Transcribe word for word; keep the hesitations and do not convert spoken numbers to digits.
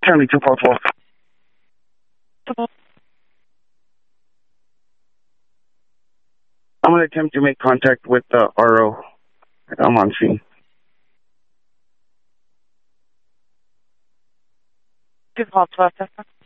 Charlie two four four. I'm going to attempt to make contact with the R O. I'm on scene. two four four.